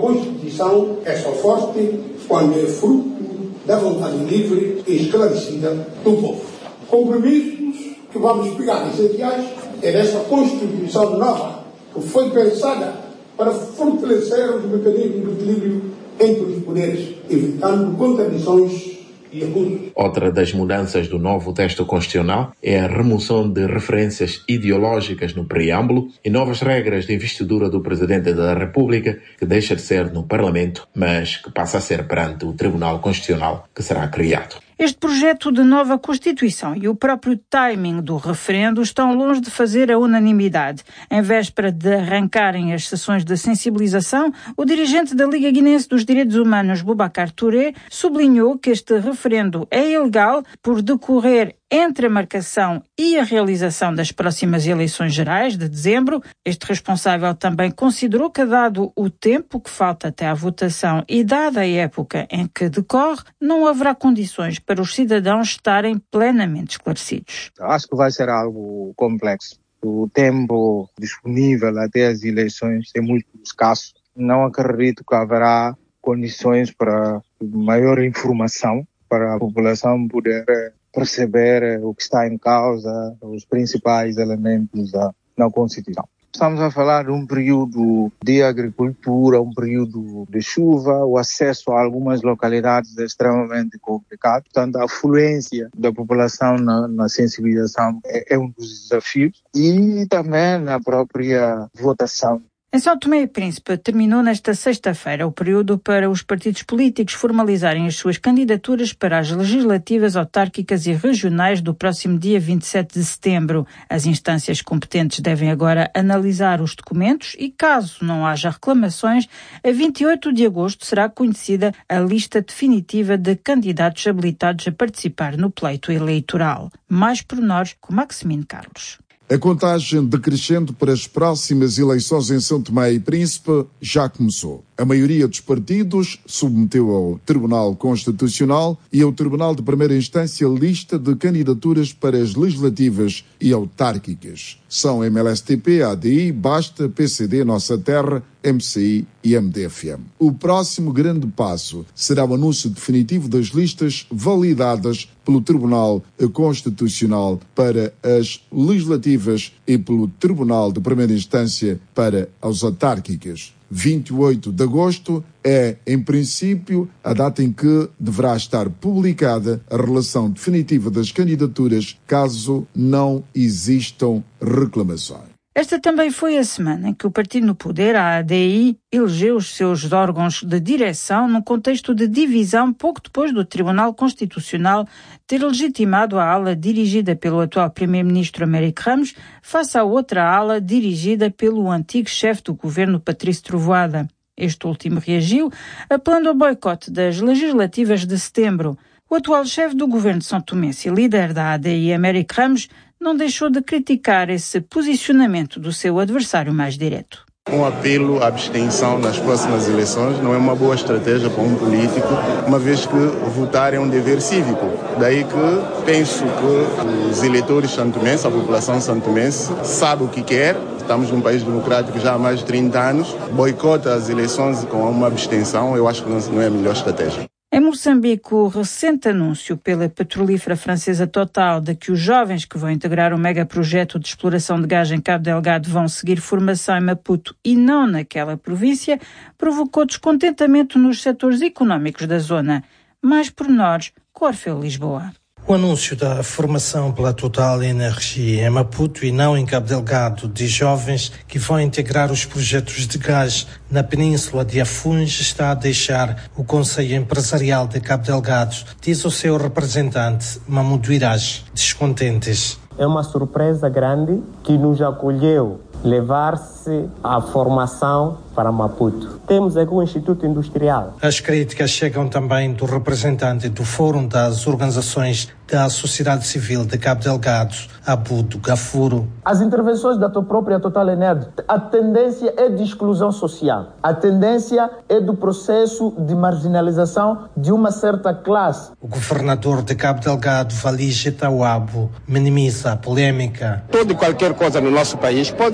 Constituição é só forte quando é fruto da vontade livre e esclarecida do povo. Compromissos que vamos pegar essenciais é dessa Constituição nova, que foi pensada para fortalecer os mecanismos de equilíbrio entre os poderes, evitando contradições e abusos. Outra das mudanças do novo texto constitucional é a remoção de referências ideológicas no preâmbulo e novas regras de investidura do Presidente da República, que deixa de ser no Parlamento, mas que passa a ser perante o Tribunal Constitucional, que será criado. Este projeto de nova Constituição e o próprio timing do referendo estão longe de fazer a unanimidade. Em véspera de arrancarem as sessões de sensibilização, o dirigente da Liga Guinense dos Direitos Humanos, Boubacar Touré, sublinhou que este referendo é ilegal por decorrer entre a marcação e a realização das próximas eleições gerais de dezembro. Este responsável também considerou que, dado o tempo que falta até à votação e dada a época em que decorre, não haverá condições para os cidadãos estarem plenamente esclarecidos. Acho que vai ser algo complexo. O tempo disponível até as eleições é muito escasso. Não acredito que haverá condições para maior informação para a população poder perceber o que está em causa, os principais elementos da Constituição. Estamos a falar de um período de agricultura, um período de chuva, o acesso a algumas localidades é extremamente complicado. Portanto, a afluência da população na sensibilização é um dos desafios e também na própria votação. Em São Tomé e Príncipe, terminou nesta sexta-feira o período para os partidos políticos formalizarem as suas candidaturas para as legislativas, autárquicas e regionais do próximo dia 27 de setembro. As instâncias competentes devem agora analisar os documentos e, caso não haja reclamações, a 28 de agosto será conhecida a lista definitiva de candidatos habilitados a participar no pleito eleitoral. Mais pormenores com Maximino Carlos. A contagem decrescente para as próximas eleições em São Tomé e Príncipe já começou. A maioria dos partidos submeteu ao Tribunal Constitucional e ao Tribunal de Primeira Instância lista de candidaturas para as legislativas e autárquicas. São MLSTP, ADI, Basta, PCD, Nossa Terra, MCI e MDFM. O próximo grande passo será o anúncio definitivo das listas validadas pelo Tribunal Constitucional para as legislativas e pelo Tribunal de Primeira Instância para as autárquicas. 28 de agosto é, em princípio, a data em que deverá estar publicada a relação definitiva das candidaturas, caso não existam reclamações. Esta também foi a semana em que o partido no poder, a ADI, elegeu os seus órgãos de direção num contexto de divisão pouco depois do Tribunal Constitucional ter legitimado a ala dirigida pelo atual primeiro-ministro Américo Ramos face à outra ala dirigida pelo antigo chefe do governo Patrício Trovoada. Este último reagiu apelando ao boicote das legislativas de setembro. O atual chefe do governo de São Tomé e líder da ADI, Américo Ramos, não deixou de criticar esse posicionamento do seu adversário mais direto. Um apelo à abstenção nas próximas eleições não é uma boa estratégia para um político, uma vez que votar é um dever cívico. Daí que penso que os eleitores santomenses, a população santomense, sabe o que quer. Estamos num país democrático já há mais de 30 anos. Boicota as eleições com uma abstenção, eu acho que não é a melhor estratégia. Em Moçambique, o recente anúncio pela petrolífera francesa Total de que os jovens que vão integrar o megaprojeto de exploração de gás em Cabo Delgado vão seguir formação em Maputo e não naquela província, provocou descontentamento nos setores económicos da zona. Mais pormenores com Orfeu Lisboa. O anúncio da formação pela Total Energia em Maputo e não em Cabo Delgado de jovens que vão integrar os projetos de gás na península de Afuns está a deixar o Conselho Empresarial de Cabo Delgado, diz o seu representante, Mamudo Iraj, descontentes. É uma surpresa grande que nos acolheu levar-se a formação para Maputo. Temos aqui o Instituto Industrial. As críticas chegam também do representante do Fórum das Organizações da Sociedade Civil de Cabo Delgado, Abudo Gafuro. As intervenções da própria Total Energy, a tendência é de exclusão social. A tendência é do processo de marginalização de uma certa classe. O governador de Cabo Delgado, Valige Tawabo, minimiza a polêmica. Toda e qualquer coisa no nosso país pode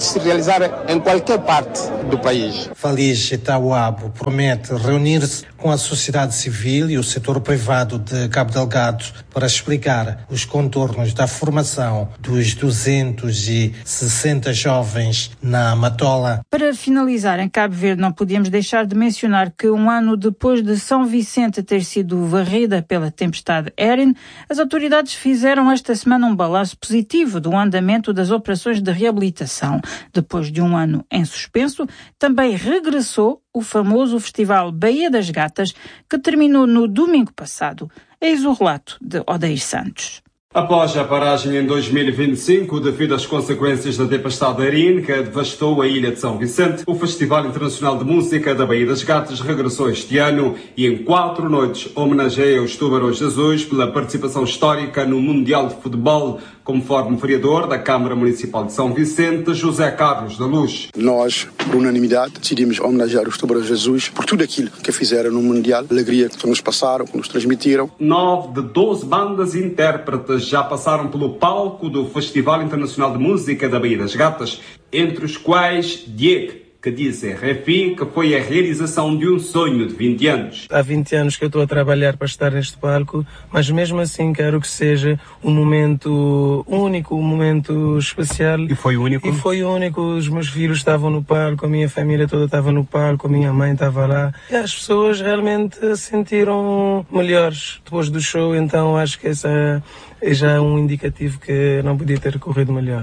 se realizar em qualquer parte do país. Faliz Itauabo promete reunir-se com a sociedade civil e o setor privado de Cabo Delgado para explicar os contornos da formação dos 260 jovens na Matola. Para finalizar, em Cabo Verde não podíamos deixar de mencionar que um ano depois de São Vicente ter sido varrida pela tempestade Erin, as autoridades fizeram esta semana um balanço positivo do andamento das operações de reabilitação. Depois de um ano em suspenso, também regressou o famoso Festival Baía das Gatas, que terminou no domingo passado. Eis o relato de Odair Santos. Após a paragem em 2025, devido às consequências da tempestade Erin, que devastou a ilha de São Vicente, o Festival Internacional de Música da Baía das Gatas regressou este ano e em 4 noites homenageia os Tubarões Azuis pela participação histórica no Mundial de Futebol, conforme o vereador da Câmara Municipal de São Vicente, José Carlos da Luz. Nós, por unanimidade, decidimos homenagear os Tubarões Azuis por tudo aquilo que fizeram no Mundial, a alegria que nos passaram, que nos transmitiram. 9 de 12 bandas e intérpretes já passaram pelo palco do Festival Internacional de Música da Baía das Gatas, entre os quais Diego, que diz a RFI que foi a realização de um sonho de 20 anos. Há 20 anos que eu estou a trabalhar para estar neste palco, mas mesmo assim quero que seja um momento único, um momento especial. E foi único? E foi único. Os meus filhos estavam no palco, a minha família toda estava no palco, a minha mãe estava lá. E as pessoas realmente se sentiram melhores depois do show, então acho que essa é já um indicativo que não podia ter corrido melhor.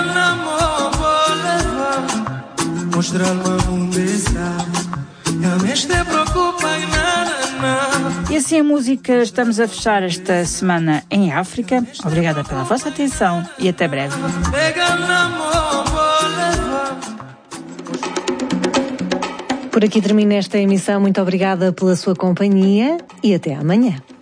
E assim a música, estamos a fechar esta semana em África. Obrigada pela vossa atenção e até breve. Por aqui termina esta emissão. Muito obrigada pela sua companhia e até amanhã.